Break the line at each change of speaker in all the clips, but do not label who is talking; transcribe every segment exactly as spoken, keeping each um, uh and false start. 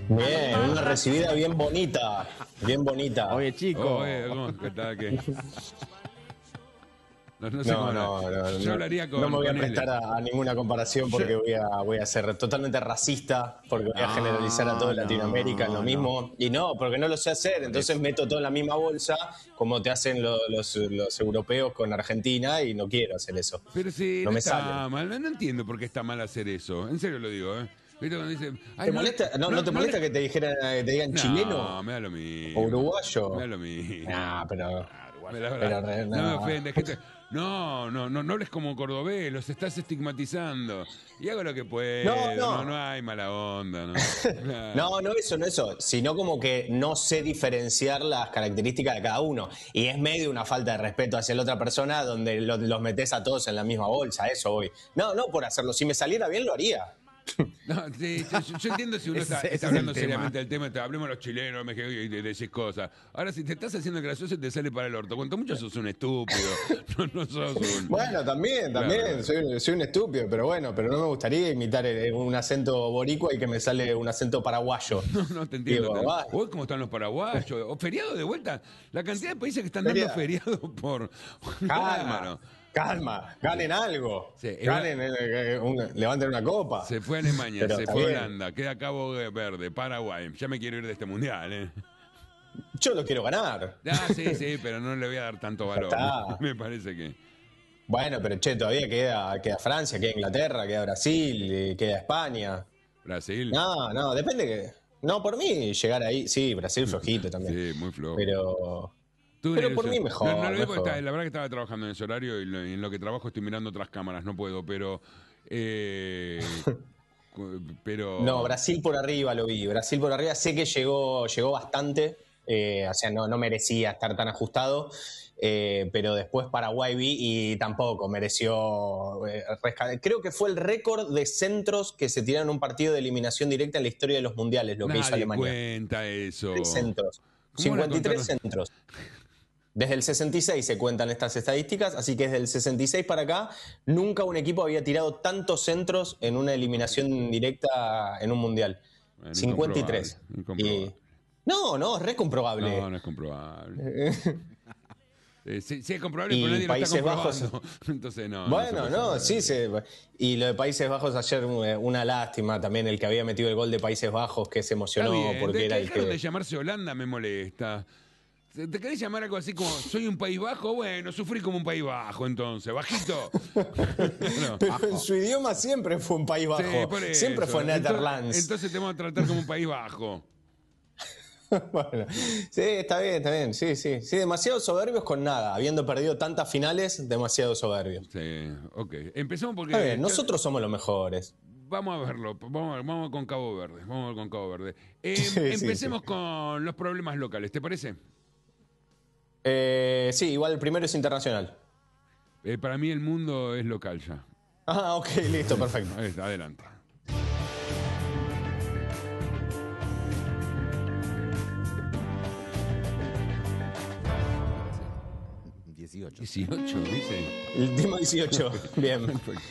Bien, una recibida bien bonita, bien bonita.
Oye, chico.
Oye, ¿cómo? ¿Qué tal? ¿Qué? No, no sé
No,
cómo
no,
hablar.
no,
Yo
no,
hablaría con
no me voy a
con él.
prestar a, a ninguna comparación porque
Yo-
voy a, voy a ser totalmente racista, porque voy a
No,
generalizar a toda
no,
Latinoamérica en lo
no.
mismo. Y no, porque no lo sé hacer, entonces meto todo en la misma bolsa, como te hacen lo- los, los europeos con Argentina, y no quiero hacer eso.
Pero sí,
No
no,
me
está
sale.
mal. No, no entiendo por qué está mal hacer eso. En serio lo digo, ¿eh? ¿Viste cuando dicen, ay,
¿Te
no,
molesta? ¿No, no te molesta
le-
que te dijeran, que te digan
No,
chileno
me da lo mismo.
o uruguayo?
Me da lo mismo.
Nah, pero...
Me da-
Pero, re-
no me
no.
ofende, gente. No, no, no, no hables como cordobés, los estás estigmatizando. Y hago lo que puedo.
No,
No,
no.
no, hay mala onda, ¿no?
No, no eso, no eso, sino como que no sé diferenciar las características de cada uno. Y es medio una falta de respeto hacia la otra persona donde lo- los metes a todos en la misma bolsa, eso voy. No, no por hacerlo, si me saliera bien lo haría.
No, sí, yo, yo entiendo si uno
Ese-
está,
ese
está
es
hablando
el tema.
seriamente del tema, te hablemos los chilenos, me y te decís cosas. Ahora, si te estás haciendo gracioso, te sale para el orto. Cuanto mucho sos un estúpido, no, no sos un...
Bueno, también,
Claro.
también, soy, soy un estúpido, pero bueno, pero no me gustaría imitar el- un acento boricua y que me sale un acento paraguayo.
No, no te entiendo.
Digo,
te-
"Ay".
Hoy, ¿cómo están los paraguayos? O feriado de vuelta. La cantidad de países que están dando
Feriado.
feriado por...
Calma,
Claro.
calma, ganen algo.
Sí,
ganen, eh, eh, un- levanten una copa.
Se fue a Alemania,
Pero
se
está
fue a
bien.
Holanda, queda Cabo Verde, Paraguay. Ya me quiero ir de este mundial, ¿eh?
Yo lo quiero ganar.
Ah, sí, sí, pero no le voy a dar tanto valor.
está.
Me parece que...
Bueno, pero che, todavía queda, queda Francia, queda Inglaterra, queda Brasil, eh, queda España.
Brasil.
No, no, depende que. No, por mí llegar ahí. Sí, Brasil flojito también.
Sí, muy flojo.
Pero.
Tú
pero
en
por
eso-
mí mejor,
No, no lo digo porque
mejor.
está- la verdad que estaba trabajando en ese horario y, lo- y en lo que trabajo estoy mirando otras cámaras, no puedo, pero... eh, cu- pero...
No, Brasil por arriba lo vi. Brasil por arriba. Sé que llegó, llegó bastante. eh, o sea, no, no merecía estar tan ajustado. eh, pero después Paraguay vi y tampoco mereció eh, rescatar. Creo que fue el récord de centros que se tiraron en un partido de eliminación directa en la historia de los mundiales, lo que hizo
Nadie
Alemania.
cuenta eso.
Tres centros.
¿Cómo van a
cincuenta y tres
contar?
centros. Desde el sesenta y seis se cuentan estas estadísticas, así que desde el sesenta y seis para acá nunca un equipo había tirado tantos centros en una eliminación directa en un mundial.
Bueno,
cincuenta y tres.
incomprobable,
Y- No, no, es re comprobable.
No, no es comprobable. Eh, sí, sí es comprobable,
Y
pero nadie
Países
lo está
Bajos-
comprobando. Entonces no.
Bueno,
se
no,
puede
sí,
saber.
se, y lo de Países Bajos ayer, eh, una lástima también, el que había metido el gol de Países Bajos, que se
Está
emocionó
bien,
porque
de-
era el
dejaron
que...
de llamarse Holanda me molesta. ¿Te te querés llamar algo así como soy un País Bajo? Bueno, sufrí como un País Bajo entonces, bajito. No.
Pero en su idioma siempre fue un País Bajo,
Sí, por eso.
siempre fue
Entonces-
Netherlands.
Entonces te vamos a tratar como un País Bajo.
Bueno, sí, está bien, está bien, sí, sí, sí, demasiado soberbios con nada, habiendo perdido tantas finales, demasiado soberbios.
Sí, ok. Empezamos porque...
Está bien, nosotros somos los mejores.
Vamos a verlo, vamos, a- vamos con Cabo Verde, vamos a ver con Cabo Verde. Eh,
Sí, sí,
empecemos
sí.
con los problemas locales, ¿te parece?
Eh, sí, igual el primero es internacional.
Eh, para mí el mundo es local ya.
Ah, ok, listo, perfecto.
Ahí está, adelante.
dieciocho.
dieciocho, dice.
El tema dieciocho, bien.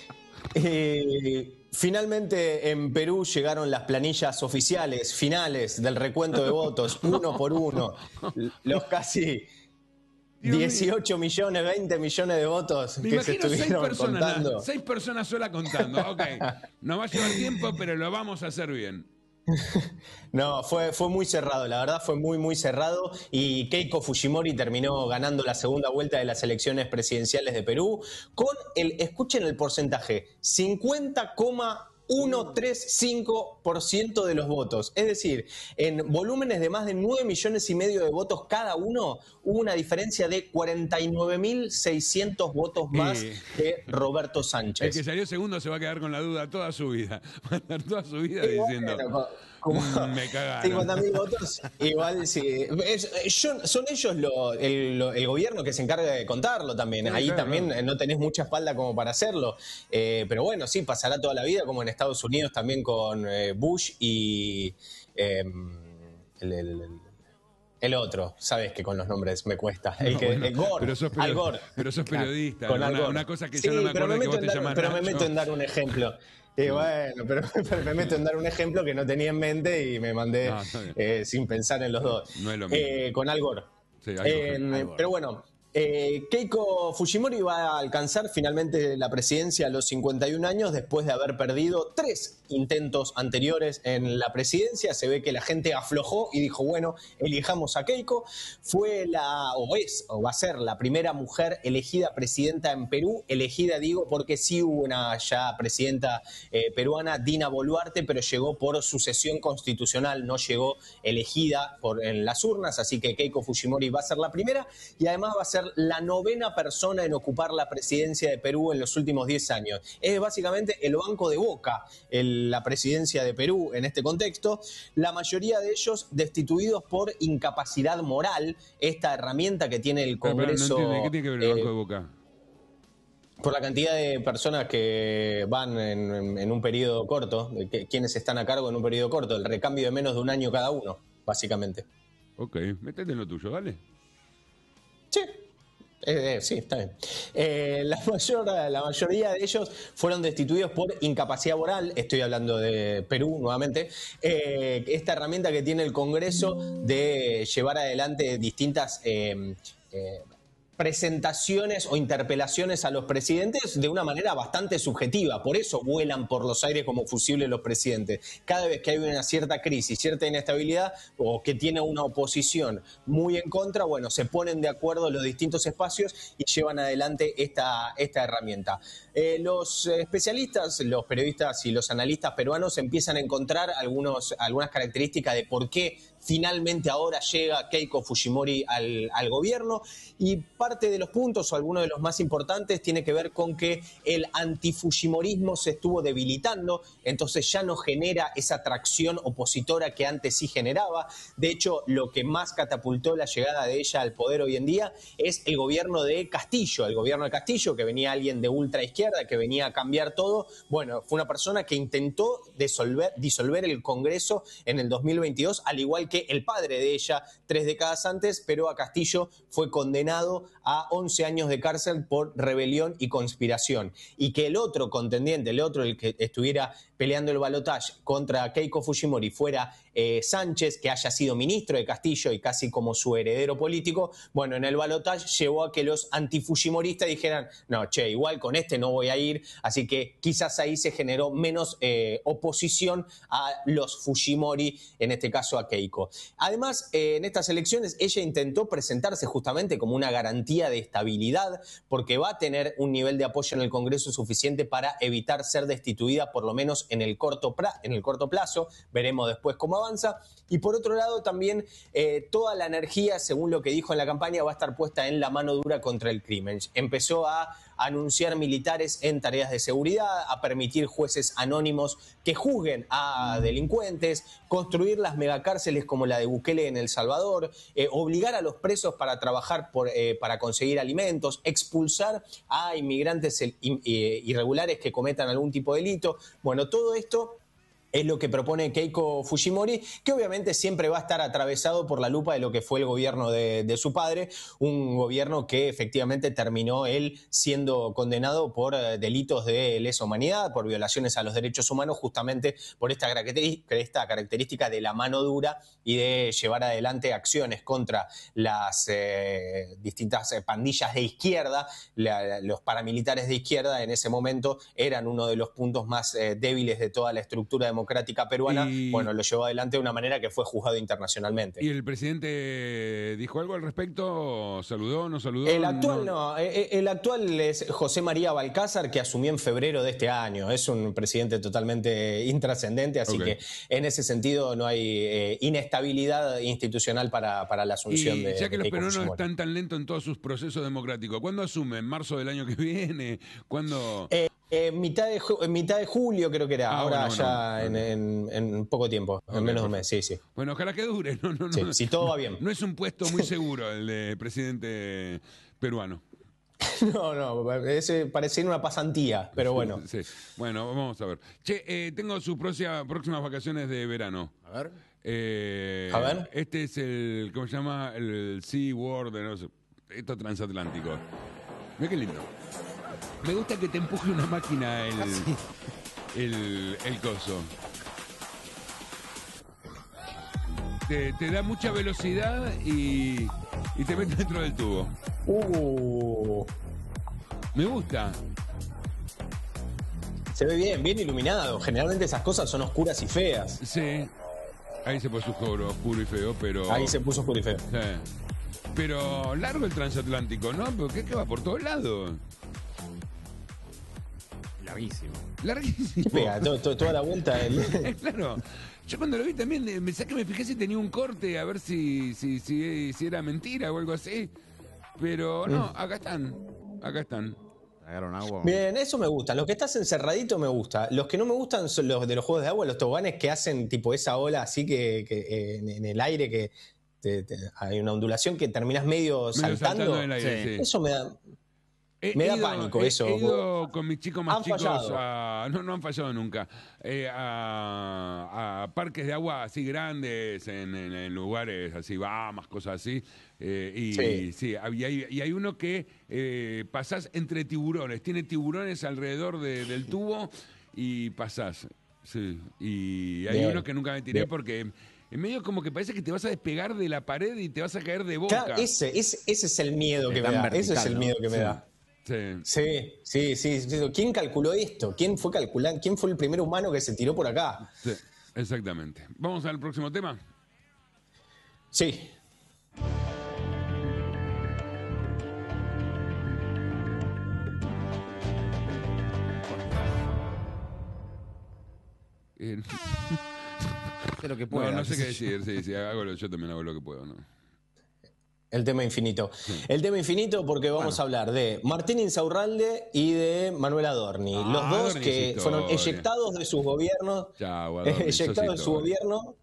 Eh, finalmente en Perú llegaron las planillas oficiales, finales del recuento de votos, uno por uno. Los casi
Dios mío.
dieciocho millones, veinte millones de votos
Me
que se
imagino seis
estuvieron
personas,
contando.
seis personas solas contando. Ok, nos va a llevar tiempo, pero lo vamos a hacer bien.
No, fue, fue muy cerrado, la verdad fue muy, muy cerrado y Keiko Fujimori terminó ganando la segunda vuelta de las elecciones presidenciales de Perú con el, escuchen el porcentaje, cincuenta coma ciento treinta y cinco por ciento de los votos. Es decir, en volúmenes de más de nueve millones y medio de votos cada uno, hubo una diferencia de cuarenta y nueve mil seiscientos votos más
Eh.
que Roberto
El
Sánchez.
que salió segundo se va a quedar con la duda toda su vida. Va a estar toda su vida
Y
diciendo,
bueno, como
"Mm, me cagaron".
cincuenta mil votos, igual sí. Es- yo- son ellos lo- el, lo- el gobierno que se encarga de contarlo también.
Sí,
Ahí
claro,
también
claro.
eh, no tenés mucha espalda como para hacerlo. Eh, pero bueno, sí, pasará toda la vida, como en Estados Unidos también con eh, Bush y eh, el, el- el- El otro, sabes que con los nombres me cuesta. El
No,
que,
bueno,
el Gore,
pero sos,
Al
period-
Gore.
pero sos periodista.
Con
¿no?
Al
Una,
Gore.
una cosa que
Sí,
yo no me
pero
acuerdo
me
que vos
meto
te
en dar-
llamás
pero me
Nacho.
meto en dar un ejemplo. Y bueno, pero, pero me meto en dar un ejemplo que no tenía en mente y me mandé
No, está bien.
eh, sin pensar en los dos.
No es lo mismo.
Eh, con Al Gore.
Sí, algo,
Eh,
algo.
pero bueno, eh, Keiko Fujimori va a alcanzar finalmente la presidencia a los cincuenta y un años después de haber perdido tres intentos anteriores en la presidencia. Se ve que la gente aflojó y dijo, bueno, elijamos a Keiko. Fue la, o es, o va a ser la primera mujer elegida presidenta en Perú. Elegida, digo, porque sí hubo una ya presidenta eh, peruana, Dina Boluarte, pero llegó por sucesión constitucional, no llegó elegida por, en las urnas, así que Keiko Fujimori va a ser la primera y además va a ser la novena persona en ocupar la presidencia de Perú en los últimos diez años. Es básicamente el banco de Boca, el, la presidencia de Perú en este contexto. La mayoría de ellos destituidos por incapacidad moral, esta herramienta que tiene el
Pero, pero, no
Congreso.
entiendo, ¿qué tiene que ver el
eh,
Banco de Boca?
por la cantidad de personas que van en, en- en un periodo corto, de que- quienes están a cargo en un periodo corto, el recambio de menos de un año cada uno, básicamente.
Ok, métete en lo tuyo, dale.
Sí. Eh, eh, sí, está bien. Eh, la, mayor, la mayoría de ellos fueron destituidos por incapacidad moral. Estoy hablando de Perú nuevamente. Eh, esta herramienta que tiene el Congreso de llevar adelante distintas eh, eh, presentaciones o interpelaciones a los presidentes de una manera bastante subjetiva. Por eso vuelan por los aires como fusibles los presidentes. Cada vez que hay una cierta crisis, cierta inestabilidad o que tiene una oposición muy en contra, bueno, se ponen de acuerdo los distintos espacios y llevan adelante esta, esta herramienta. Eh, los especialistas, los periodistas y los analistas peruanos empiezan a encontrar algunos, algunas características de por qué finalmente ahora llega Keiko Fujimori al, al gobierno, y parte de los puntos o algunos de los más importantes tiene que ver con que el antifujimorismo se estuvo debilitando, entonces ya no genera esa atracción opositora que antes sí generaba. De hecho, lo que más catapultó la llegada de ella al poder hoy en día es el gobierno de Castillo, el gobierno de Castillo, que venía alguien de ultra izquierda, que venía a cambiar todo. Bueno, fue una persona que intentó disolver, disolver el Congreso en el dos mil veintidós, al igual que que el padre de ella tres décadas antes, pero a Castillo fue condenado a once años de cárcel por rebelión y conspiración. Y que el otro contendiente, el otro, el que estuviera peleando el balotaje contra Keiko Fujimori, fuera eh, Sánchez, que haya sido ministro de Castillo y casi como su heredero político, bueno, en el balotaje llevó a que los antifujimoristas dijeran, no, che, igual con este no voy a ir, así que quizás ahí se generó menos eh, oposición a los Fujimori, en este caso a Keiko. Además, eh, en estas elecciones ella intentó presentarse justamente como una garantía de estabilidad, porque va a tener un nivel de apoyo en el Congreso suficiente para evitar ser destituida, por lo menos en el corto, pra- en el corto plazo. Veremos después cómo avanza. Y por otro lado, también eh, toda la energía, según lo que dijo en la campaña, va a estar puesta en la mano dura contra el crimen. Empezó a anunciar militares en tareas de seguridad, a permitir jueces anónimos que juzguen a delincuentes, construir las megacárceles como la de Bukele en El Salvador, eh, obligar a los presos para trabajar por, eh, para conseguir alimentos, expulsar a inmigrantes eh, irregulares que cometan algún tipo de delito. Bueno, todo esto es lo que propone Keiko Fujimori, que obviamente siempre va a estar atravesado por la lupa de lo que fue el gobierno de, de su padre, un gobierno que efectivamente terminó él siendo condenado por eh, delitos de lesa humanidad, por violaciones a los derechos humanos, justamente por esta, esta característica de la mano dura y de llevar adelante acciones contra las eh, distintas eh, pandillas de izquierda. La, los paramilitares de izquierda en ese momento eran uno de los puntos más eh, débiles de toda la estructura democrática democrática peruana, y, bueno, lo llevó adelante de una manera que fue juzgado internacionalmente.
¿Y el presidente dijo algo al respecto? ¿Saludó, no saludó?
El actual
no,
no, el actual es José María Balcázar, que asumió en febrero de este año. Es un presidente totalmente intrascendente, así okay. que en ese sentido no hay eh, inestabilidad institucional para, para la asunción
y
de
ya que
de
los peruanos
Fujimori.
Están tan lentos en todos sus procesos democráticos, ¿cuándo asume? ¿En marzo del año que viene? ¿Cuándo...?
Eh, Eh, mitad, de, mitad de julio creo que era, ah, ahora bueno, ya bueno, en, en, en poco tiempo, okay, en menos de un mes, sí, sí.
Bueno, ojalá que dure, no, no,
sí,
no.
Si todo va bien.
No es un puesto muy seguro el de presidente peruano.
No, no, ese parecía una pasantía, pero bueno.
Sí. Bueno, vamos a ver. Che, eh, tengo sus próxima- próximas vacaciones de verano.
A ver.
Eh,
A ver.
Este es el, ¿cómo se llama? El Sea World, no sé, esto transatlántico. Mira qué lindo. Me gusta que te empuje una máquina el, el, el coso. Te, te da mucha velocidad y, y te mete dentro del tubo.
Uh,
Me gusta.
se ve bien, bien iluminado. Generalmente esas cosas son oscuras y feas.
Sí. Ahí se puso oscuro, oscuro y feo, pero...
Ahí se puso oscuro y feo.
Sí. Pero largo el transatlántico, ¿no? Porque es que va por todos lados.
Larguísimo.
Larguísimo.
Pega to- to- toda la vuelta. el-
Claro. Yo cuando lo vi también, eh, me saqué, me fijé si tenía un corte, a ver si, si, si, si era mentira o algo así. Pero no, acá están. Acá están.
Tragaron agua.
Bien, eso me gusta. Los que estás encerradito me gusta. Los que no me gustan son los de los juegos de agua, los toboganes que hacen tipo esa ola así que, que, eh, en, en el aire que te- te- hay una ondulación que terminas medio,
Medio
saltando.
saltando en el aire,
Sí.
sí.
Eso me da.
He
Me da
ido-
pánico
he-
eso.
He ido con mis chicos más
Han
chicos
fallado.
a. No, no han fallado nunca. Eh, a, a parques de agua así grandes, en, en- en lugares así, Bahamas, cosas así. Eh, y sí,
Sí.
y, hay, y hay uno que eh, pasás entre tiburones. Tiene tiburones alrededor de- del tubo y pasás. Sí. Y hay
Bien,
uno que nunca me tiré
bien.
porque. En medio como que parece que te vas a despegar de la pared y te vas a caer de boca.
Claro, ese, ese, ese es el miedo que me
Tan
da.
vertical,
Ese es el
¿no?
miedo que me
Sí.
da.
Sí.
Sí, sí, sí, sí. ¿Quién calculó esto? ¿Quién fue calcular? ¿Quién fue el primer humano que se tiró por acá?
Sí, exactamente. Vamos al próximo tema.
Sí.
Eh,
Sé lo que
no,
pueda.
no sé qué
sé yo.
decir. Sí, sí, hago lo- yo también hago lo que puedo, ¿no?
El tema infinito. El tema infinito porque vamos a hablar de Martín Insaurralde y de Manuel Adorni.
Ah,
Los dos
Adorni
que
es
fueron
historia.
eyectados de sus gobiernos.
Chau, Adorni, sos
eyectados de su
historia.
gobierno.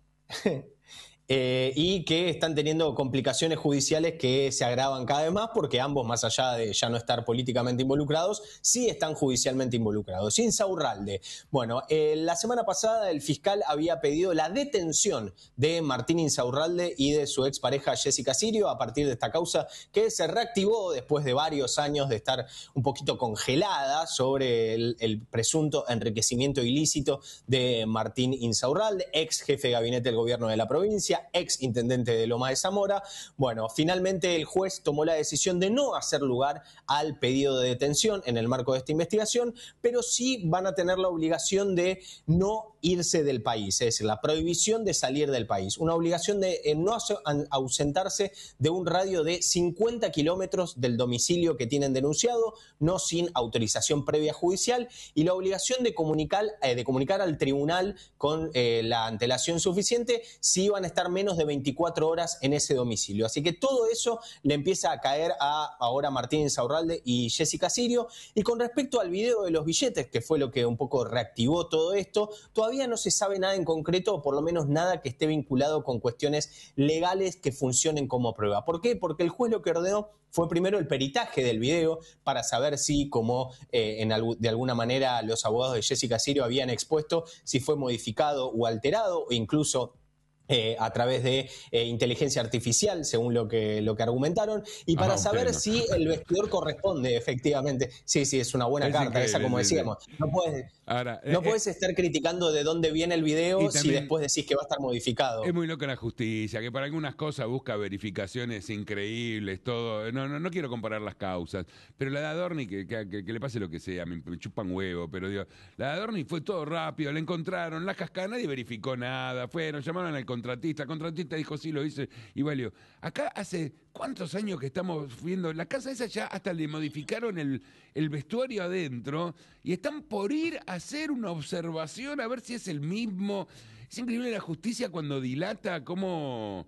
eh, y que están teniendo complicaciones judiciales que se agravan cada vez más porque ambos, más allá de ya no estar políticamente involucrados, sí están judicialmente involucrados. Insaurralde. Bueno, eh, la semana pasada el fiscal había pedido la detención de Martín Insaurralde y de su expareja Jessica Sirio a partir de esta causa que se reactivó después de varios años de estar un poquito congelada sobre el, el presunto enriquecimiento ilícito de Martín Insaurralde, ex jefe de gabinete del gobierno de la provincia, ex intendente de Loma de Zamora. Bueno, finalmente el juez tomó la decisión de no hacer lugar al pedido de detención en el marco de esta investigación, pero sí van a tener la obligación de no irse del país, es decir, la prohibición de salir del país, una obligación de eh, no ase- an- ausentarse de un radio de cincuenta kilómetros del domicilio que tienen denunciado, no sin autorización previa judicial, y la obligación de comunicar, eh, de comunicar al tribunal con eh, la antelación suficiente si van a estar menos de veinticuatro horas en ese domicilio. Así que todo eso le empieza a caer a ahora Martín Insaurralde y Jessica Sirio. Y con respecto al video de los billetes, que fue lo que un poco reactivó todo esto, todavía no se sabe nada en concreto, o por lo menos nada que esté vinculado con cuestiones legales que funcionen como prueba. ¿Por qué? Porque el juez lo que ordenó fue primero el peritaje del video para saber si, como eh, en algu- de alguna manera los abogados de Jessica Sirio habían expuesto, si fue modificado o alterado, o incluso Eh, a través de eh, inteligencia artificial, según lo que, lo que argumentaron, y para
Ah,
saber
bueno.
si el vestidor corresponde efectivamente. Sí, sí, es una buena
Es
carta, esa
increíble,
como
sí, sí.
decíamos. No puedes,
Ahora,
no
eh,
puedes estar criticando de dónde viene el video
Y
si
también-
después decís que va a estar modificado.
es muy loca la justicia, que para algunas cosas busca verificaciones increíbles, todo. No, no, no quiero comparar las causas, pero la de Adorni, que, que, que- que le pase lo que sea, me, me chupan huevo, pero digo, la de Adorni fue todo rápido, la encontraron, la cascada, nadie verificó nada, fueron, llamaron al contratista, el contratista dijo sí, lo hice y valió. Acá hace cuántos años que estamos viendo, la casa esa ya hasta le modificaron el, el vestuario adentro y están por ir a hacer una observación a ver si es el mismo. Es increíble la justicia cuando dilata cómo,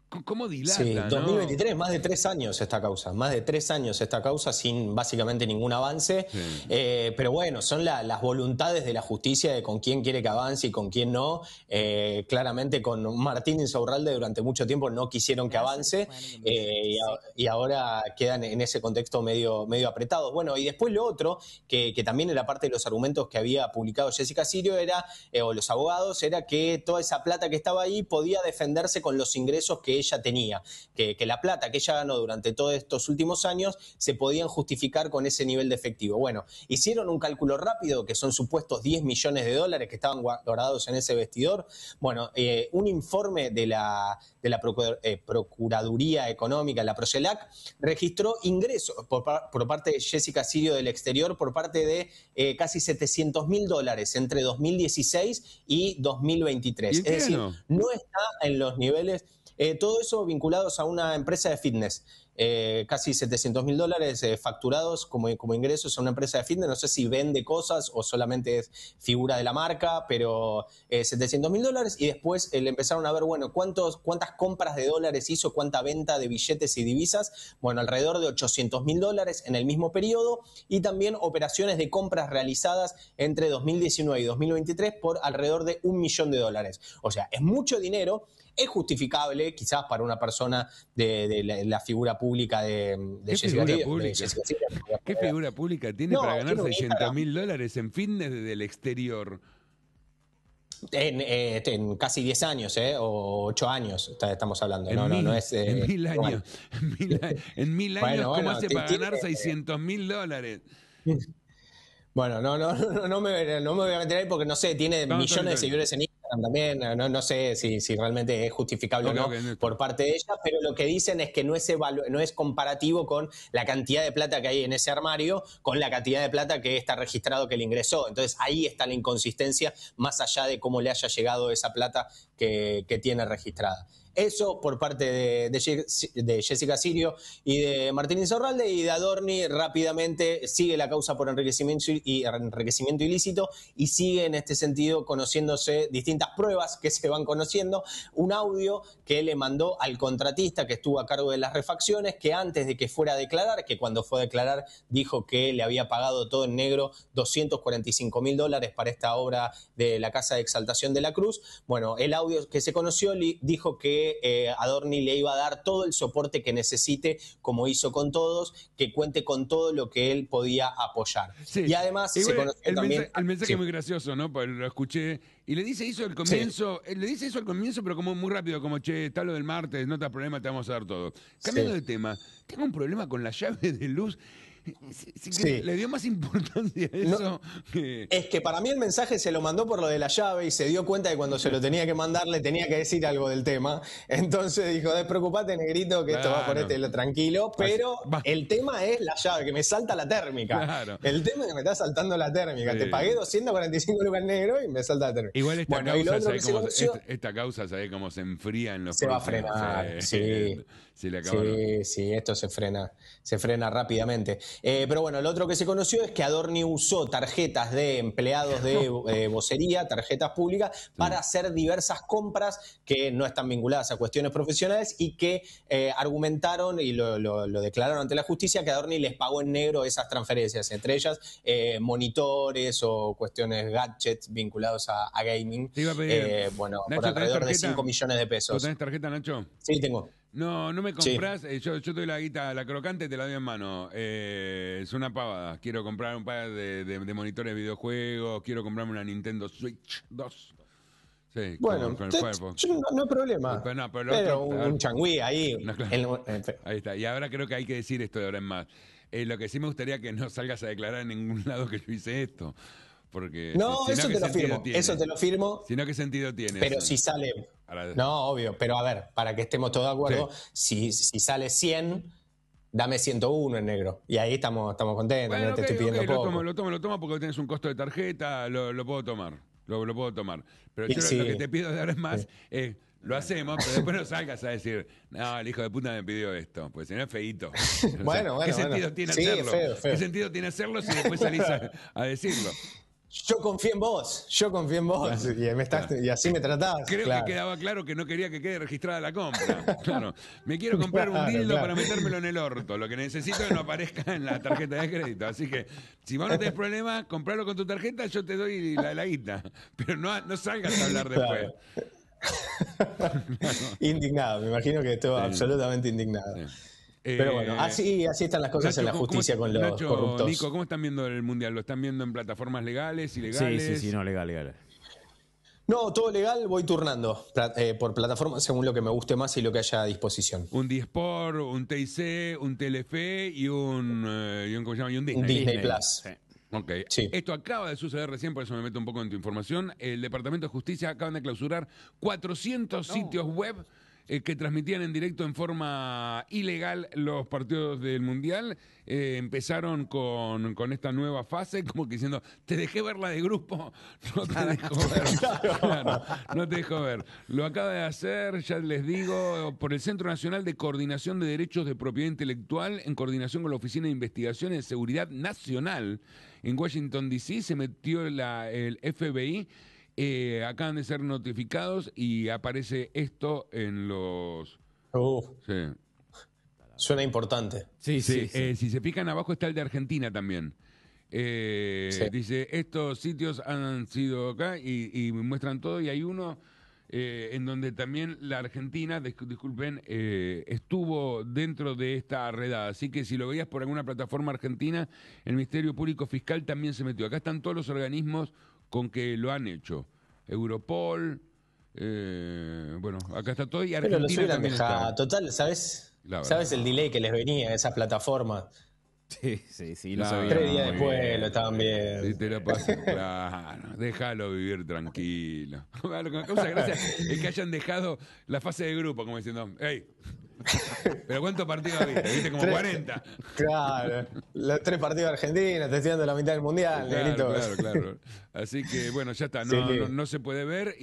¿Cómo dilata,
Sí, dos mil veintitrés,
no?
más de tres años esta causa, más de tres años esta causa sin básicamente ningún avance,
Sí.
eh, pero bueno, son la, las voluntades de la justicia de con quién quiere que avance y con quién no. Eh, claramente con Martín Insaurralde durante mucho tiempo no quisieron que avance eh, y, a, y ahora quedan en ese contexto medio, medio apretados. Bueno, y después lo otro, que, que también era parte de los argumentos que había publicado Jessica Sirio, era, eh, o los abogados, era que toda esa plata que estaba ahí podía defenderse con los ingresos que ella tenía, que, que la plata que ella ganó durante todos estos últimos años se podían justificar con ese nivel de efectivo. Bueno, hicieron un cálculo rápido, que son supuestos diez millones de dólares que estaban guardados en ese vestidor. Bueno, eh, un informe de la, de la Procur eh, Procuraduría Económica, la Procelac, registró ingresos por, por parte de Jessica Sirio del exterior por parte de eh, casi setecientos mil dólares entre dos mil dieciséis y dos mil veintitrés.
¿Y
Es decir,
no?
no está en los niveles... Eh, todo eso vinculados a una empresa de fitness. Eh, casi setecientos mil dólares eh, facturados como, como ingresos a una empresa de fitness. No sé si vende cosas o solamente es figura de la marca, pero eh, setecientos mil dólares. Y después eh, le empezaron a ver, bueno, ¿cuántos, cuántas compras de dólares hizo, cuánta venta de billetes y divisas. Bueno, alrededor de ochocientos mil dólares en el mismo periodo. Y también operaciones de compras realizadas entre dos mil diecinueve y dos mil veintitrés por alrededor de un millón de dólares. O sea, es mucho dinero. Es justificable, quizás para una persona de, de la, la figura pública de, de
¿Qué
Jessica
figura
Sirio.
pública? ¿Qué figura pública tiene
No,
para ganar
tiene un
seiscientos mil dólares en fitness desde el exterior?
En, eh, en casi diez años, ¿eh? O ocho años está- estamos hablando.
En
No, no,
mil,
no es. eh,
en mil
bueno.
años. En mil, a- en mil
Bueno,
años, ¿cómo
bueno,
hace
ti-
para
tiene-
ganar seiscientos mil dólares?
Bueno, no, no, no, no, me, no me voy a meter ahí porque no sé, tiene
No,
millones
está bien,
de
está bien.
seguidores en Instagram también, no, no sé si, si realmente es justificable
Ok,
o no
ok, no.
por parte de ella, pero lo que dicen es que no es, evalu- no es comparativo con la cantidad de plata que hay en ese armario con la cantidad de plata que está registrado que le ingresó. Entonces ahí está la inconsistencia, más allá de cómo le haya llegado esa plata que, que tiene registrada. Eso por parte de, de, Je- de Jessica Sirio y de Martín Insaurralde, y de Adorni rápidamente sigue la causa por enriquecimiento, y, enriquecimiento ilícito y sigue en este sentido conociéndose distintas pruebas que se van conociendo. Un audio que le mandó al contratista que estuvo a cargo de las refacciones, que antes de que fuera a declarar, que cuando fue a declarar dijo que le había pagado todo en negro doscientos cuarenta y cinco mil dólares para esta obra de la Casa de Exaltación de la Cruz. Bueno, el audio que se conoció dijo que Eh, Adorni le iba a dar todo el soporte que necesite, como hizo con todos, que cuente con todo lo que él podía apoyar.
Sí.
Y además
Igual,
se conoció
el
también...
mensaje, el mensaje
Sí.
es muy gracioso, ¿no? Porque lo escuché y le dice eso al comienzo, eh, le dice eso al comienzo, pero como muy rápido, como, che, está lo del martes, no te da problema, te vamos a dar todo. Cambiando
Sí.
de tema, tengo un problema con la llave de luz. Sí, sí,
Sí.
Le dio más importancia a eso que...
Es que para mí el mensaje se lo mandó por lo de la llave y se dio cuenta que cuando se lo tenía que mandar le tenía que decir algo del tema. Entonces dijo, despreocupate, negrito, que esto va por
Claro.
este lo tranquilo. Pero
Va.
el tema es la llave, que me salta la térmica.
Claro.
El tema es que me está saltando la térmica.
Sí.
Te pagué doscientos cuarenta y cinco lucas negro y me salta la térmica.
Igual esta
Bueno, y lo
causa,
otro
¿sabe
que se
cómo, se-
conoció...
esta, esta causa, ¿sabe cómo se enfría en los
Se va a
próximos?
frenar, sí.
Se le acabaron.
Sí, sí, esto se frena, se frena rápidamente. Eh, pero bueno, lo otro que se conoció es que Adorni usó tarjetas de empleados de eh, vocería, tarjetas públicas, para hacer diversas compras que no están vinculadas a cuestiones profesionales y que eh, argumentaron y lo, lo- lo declararon ante la justicia que Adorni les pagó en negro esas transferencias, entre ellas eh, monitores o cuestiones gadgets vinculados a, a gaming.
Te iba a pedir,
Eh, bueno,
Nacho,
por
¿tenés
alrededor de
tarjeta?
cinco millones de
¿Tú
pesos.
tenés tarjeta, Nacho?
Sí, tengo.
No, no me
Sí.
compras. Eh, yo, yo te doy la guita, la crocante te la doy en mano. Eh, es una pavada. Quiero comprar un par de, de- de monitores de videojuegos. Quiero comprarme una Nintendo Switch dos. Sí,
Bueno,
con, con el
te-
Firefox.
yo no, no hay problema.
Pero no, pero lo
Pero
otro-
un, un changüí ahí.
No, claro.
en- en-
Ahí está. Y ahora creo que hay que decir esto de ahora en más. Eh, lo que sí me gustaría que no salgas a declarar en ningún lado que yo hice esto. Porque
no,
si- si
eso
¿qué
te lo
sentido
firmo.
tiene?
Eso te lo firmo.
Si no, ¿qué sentido tiene?
Pero
eso?
si sale.
Ahora-
No, obvio. Pero a ver, para que estemos todos de acuerdo, si, si sale cien, dame ciento uno en negro. Y ahí estamos, estamos contentos.
Bueno,
no te
ok,
estoy pidiendo
ok, lo
poco.
tomo, lo tomo, lo tomo porque tenés un costo de tarjeta, lo, lo puedo tomar, lo, lo puedo tomar. Pero
Y
yo lo-
sí.
lo que te pido de ahora es más, es, lo hacemos, pero después no salgas a decir, no, el hijo de puta me pidió esto, pues si no es feíto. O sea,
Bueno, bueno,
¿qué sentido
bueno.
tiene
Sí,
hacerlo?
feo, feo.
¿Qué sentido tiene hacerlo si después salís a, a decirlo?
Yo confío en vos, yo confío en vos.
Claro,
y, me estás,
claro.
y así me tratás.
Creo
claro.
que quedaba claro que no quería que quede registrada la compra. Claro. Me quiero comprar
Claro,
un dildo
claro.
para metérmelo en el orto. Lo que necesito es que no aparezca en la tarjeta de crédito. Así que, si vos no tenés problema, compralo con tu tarjeta, yo te doy la, la guita. Pero no, no salgas a hablar después.
Claro. Indignado, me imagino que estuvo
Sí.
absolutamente indignado.
Sí.
Pero
Eh,
bueno, así, así están las cosas
Nacho,
en la
¿cómo-
justicia
cómo-
con los
Nacho,
corruptos.
Nico, ¿cómo están viendo el Mundial? ¿Lo están viendo en plataformas legales,
Sí,
ilegales?
sí, sí, no, legal, legal.
No, todo legal, voy turnando pla- eh, por plataforma según lo que me guste más y lo que haya a disposición.
Un Disport, un T I C, un Telefe y un, eh, y un, ¿cómo se llama? Y un Disney.
Un Disney Plus.
Sí.
Ok.
Sí.
Esto acaba de suceder recién, por eso me meto un poco en tu información. El Departamento de Justicia acaban de clausurar cuatrocientos sitios web eh, que transmitían en directo en forma ilegal los partidos del Mundial. Eh, empezaron con, con esta nueva fase, como que diciendo, te dejé ver la de grupo, no te dejo ver. Claro, no te dejo ver. Lo acaba de hacer, ya les digo, por el Centro Nacional de Coordinación de Derechos de Propiedad Intelectual, en coordinación con la Oficina de Investigaciones de Seguridad Nacional. En Washington, D C se metió la, el F B I. Eh, acaban de ser notificados y aparece esto en los...
Uh,
Sí.
suena importante.
Sí,
Sí,
sí, sí.
eh, si se fijan abajo está el de Argentina también. Eh,
Sí.
Dice, estos sitios han sido acá y, y muestran todo y hay uno eh, en donde también la Argentina, dis- disculpen, eh, estuvo dentro de esta redada. Así que si lo veías por alguna plataforma argentina, el Ministerio Público Fiscal también se metió. Acá están todos los organismos con que lo han hecho. Europol, eh, bueno, acá está todo y
Pero
Argentina
los hubieran
también
dejado.
está.
Total, ¿sabes?
La verdad.
¿Sabes el delay que les venía de esas plataformas?
Sí, sí, sí, lo
Claro.
sabía.
Tres días
muy
después
bien.
lo estaban viendo.
Sí, te lo pasan, claro. Déjalo vivir tranquilo. Lo que me causa gracia es que hayan dejado la fase de grupo, como diciendo, hey, pero ¿cuántos partidos viste? Viste como
Tres-
cuarenta.
Claro, los tres partidos de Argentina, te estoy dando la mitad del mundial,
Claro,
negrito.
claro, claro. Así que bueno, ya está, no,
Sí.
no, no se puede ver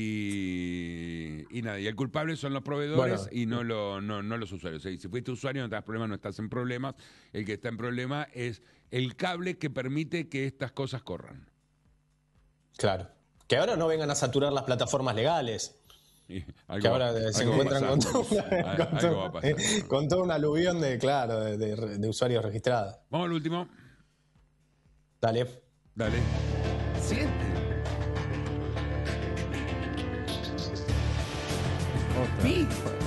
y, y nada. Y el culpable son los proveedores
Bueno.
y no, lo, no, no los usuarios. O sea, si fuiste usuario no te das problemas, no estás en problemas. El que está en problema es el cable que permite que estas cosas corran.
Claro. Que ahora no vengan a saturar las plataformas legales.
Y algo
Que
va-
ahora se
algo va a
encuentran con,
pasar.
toda una-
Al-
con
algo
toda-
va a pasar.
con toda una aluvión de, claro, de, de- de usuarios registrados.
Vamos al último.
Dale.
Dale. Siete.
Otra.
Pi.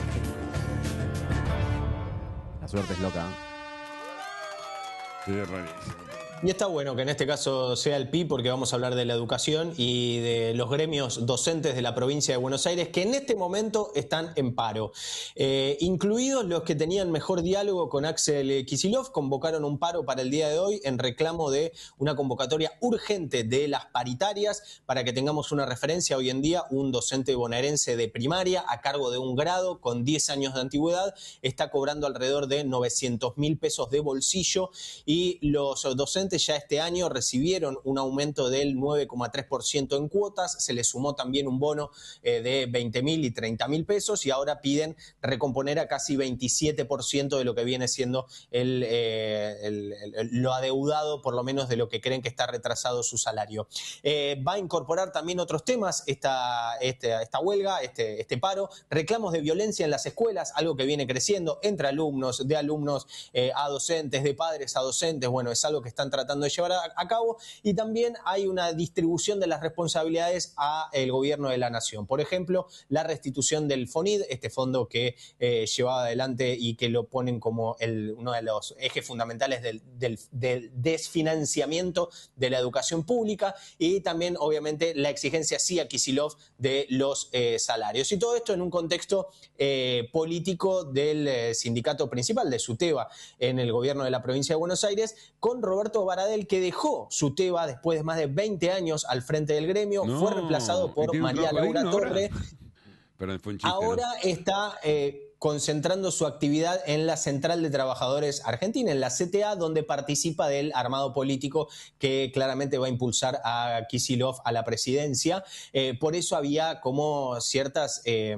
La suerte es loca. ¿eh?
Sí, rarísimo.
Y está bueno que en este caso sea el P I porque vamos a hablar de la educación y de los gremios docentes de la provincia de Buenos Aires que en este momento están en paro. Eh, incluidos los que tenían mejor diálogo con Axel Kicillof, convocaron un paro para el día de hoy en reclamo de una convocatoria urgente de las paritarias. Para que tengamos una referencia, hoy en día un docente bonaerense de primaria a cargo de un grado con diez años de antigüedad está cobrando alrededor de novecientos mil pesos de bolsillo y los docentes ya este año recibieron un aumento del nueve coma tres por ciento en cuotas, se les sumó también un bono eh, de veinte mil y treinta mil pesos y ahora piden recomponer a casi veintisiete por ciento de lo que viene siendo el, eh, el, el, lo adeudado, por lo menos de lo que creen que está retrasado su salario. Eh, va a incorporar también otros temas esta, esta, esta huelga, este, este paro, reclamos de violencia en las escuelas, algo que viene creciendo entre alumnos, de alumnos eh, a docentes, de padres a docentes, bueno, es algo que están tratando de llevar a, a cabo y también hay una distribución de las responsabilidades a el gobierno de la nación. Por ejemplo, la restitución del FONID, este fondo que eh, llevaba adelante y que lo ponen como el, uno de los ejes fundamentales del, del, del desfinanciamiento de la educación pública y también, obviamente, la exigencia sí a Kicillof de los eh, salarios. Y todo esto en un contexto eh, político del eh, sindicato principal, de SUTEBA, en el gobierno de la provincia de Buenos Aires, con Roberto Baradel, que dejó SUTEBA después de más de veinte años al frente del gremio,
No,
fue reemplazado
¿y
por
tiene un
María
trabajo
Laura
digno ahora?
Torre.
Perdón, fue un chiste,
Ahora
¿no?
está eh, concentrando su actividad en la Central de Trabajadores Argentina, en la C T A, donde participa del armado político que claramente va a impulsar a Kicillof a la presidencia. Eh, por eso había como ciertas... Eh,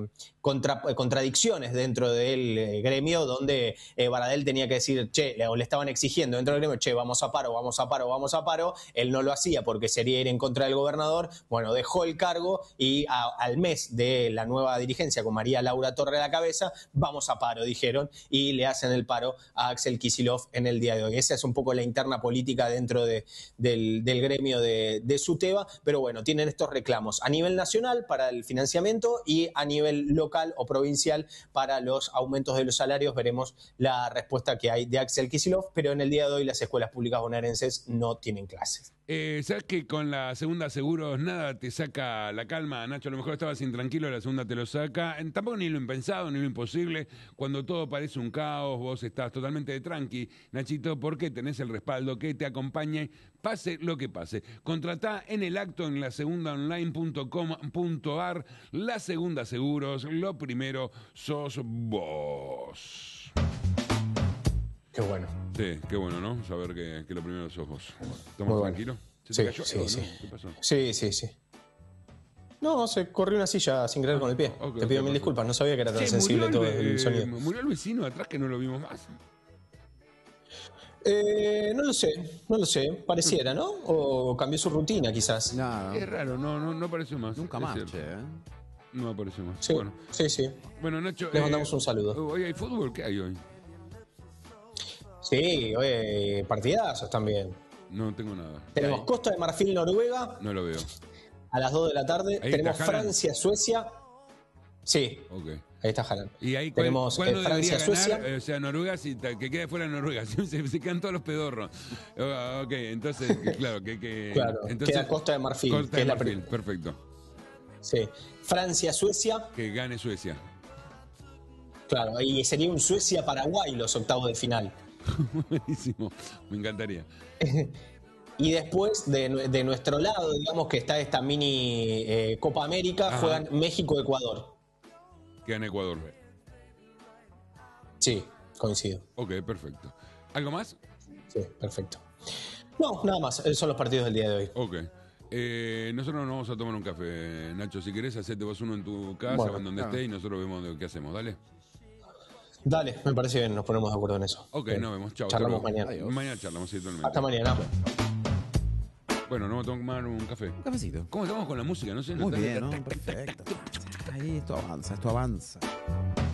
contra, contradicciones dentro del eh, gremio donde eh, Baradel tenía que decir, che, le, o le estaban exigiendo dentro del gremio, che, vamos a paro, vamos a paro, vamos a paro. Él no lo hacía porque sería ir en contra del gobernador. Bueno, dejó el cargo y a, al mes de la nueva dirigencia con María Laura Torre a la cabeza, vamos a paro, dijeron, y le hacen el paro a Axel Kicillof en el día de hoy. Esa es un poco la interna política dentro de, del, del gremio de, de SUTEBA, pero bueno, tienen estos reclamos a nivel nacional para el financiamiento y a nivel local o provincial para los aumentos de los salarios. Veremos la respuesta que hay de Axel Kicillof, pero en el día de hoy las escuelas públicas bonaerenses no tienen clases.
Eh, ¿Sabes que con la segunda seguros nada te saca la calma, Nacho? A lo mejor estabas intranquilo, la segunda te lo saca. Eh, Tampoco ni lo impensado, ni lo imposible. Cuando todo parece un caos, vos estás totalmente de tranqui, Nachito, porque tenés el respaldo que te acompañe, pase lo que pase. Contratá en el acto en la segunda online punto com punto ar. La Segunda Seguros, lo primero sos vos.
Qué bueno.
Sí, qué bueno, ¿no? Saber que, que lo primero sos vos. ¿Estamos
Muy bueno.
tranquilos? ¿Se
Sí,
te cayó
sí,
algo,
sí.
no? ¿Qué pasó?
Sí, sí, sí. No, se corrió una silla sin querer con el pie.
Ok,
Te pido
ok,
mil
ok.
disculpas, no sabía que era tan
Che,
sensible
murió
todo
el,
el
eh,
sonido.
murió el vecino de atrás que no lo vimos más.
Eh, no lo sé, no lo sé. Pareciera, ¿no? O cambió su rutina, quizás.
No,
Es raro, no, no, no apareció más.
nunca
es
más,
cierto.
che, ¿eh?
No apareció más.
Sí,
Bueno,
sí, sí.
bueno, Nacho.
Le mandamos un saludo.
¿Hoy hay fútbol? ¿Qué hay hoy?
Sí, oye, partidazos también.
No tengo nada.
Tenemos Costa de Marfil, Noruega,
No lo veo.
a las dos de la tarde.
Ahí
Tenemos
está Haaland.
Francia, Suecia. Sí,
Ok.
ahí está Haaland.
¿Y ahí cuál,
Tenemos
cuál
eh,
no debería
Francia,
ganar?
Suecia.
Eh, o sea, Noruega, si, ta- que quede fuera Noruega. Se, se quedan todos los pedorros. Ah, ok, entonces, que- claro, que... que
Claro,
entonces,
queda Costa de Marfil,
Costa
que
de
es la
Marfil,
pri-
perfecto.
Sí. Francia, Suecia.
Que gane Suecia.
Claro, y sería un Suecia-Paraguay los octavos de final.
Buenísimo, me encantaría.
Y después, de, de nuestro lado, digamos que está esta mini eh, Copa América,
Ajá.
juegan México-Ecuador.
Que gane Ecuador.
Sí, coincido.
Ok, perfecto. ¿Algo más?
Sí, perfecto. No, nada más. Esos son los partidos del día de hoy.
Ok. Eh, nosotros nos vamos a tomar un café, Nacho. Si querés, hacete vos uno en tu casa
Bueno,
o en donde
claro.
estés y nosotros vemos de qué hacemos. Dale.
Dale, me parece bien, nos ponemos de acuerdo en eso.
Ok,
Bien.
nos vemos. Chao.
Charlamos
hasta luego.
mañana.
Adiós.
Mañana charlamos, sí, totalmente.
Hasta mañana.
Bueno, nos vamos a tomar un café.
Un cafecito.
¿Cómo estamos con la música? No sé.
Muy
no-
bien, ¿no? Perfecto. Ahí, esto avanza, esto avanza.